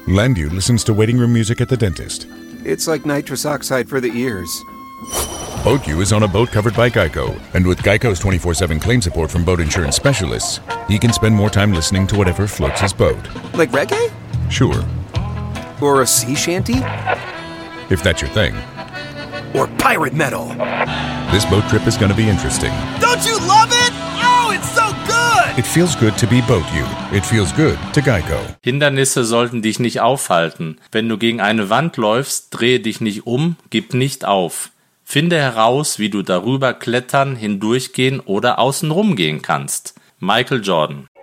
Landu listens to waiting room music at the dentist. It's like nitrous oxide for the ears. BoatU is on a boat covered by Geico, and with Geico's 24/7 claim support from boat insurance specialists, he can spend more time listening to whatever floats his boat. Like reggae? Sure, Or a sea shanty? if that's your thing. Or pirate metal? This boat trip is going to be interesting. Don't you love it? Oh, it's so good! It feels good to be BoatU. It feels good to Geico. Hindernisse sollten dich nicht aufhalten. Wenn du gegen eine Wand läufst, drehe dich nicht um, gib nicht auf. Finde heraus, wie du darüber klettern, hindurchgehen oder außenrum gehen kannst. Michael Jordan.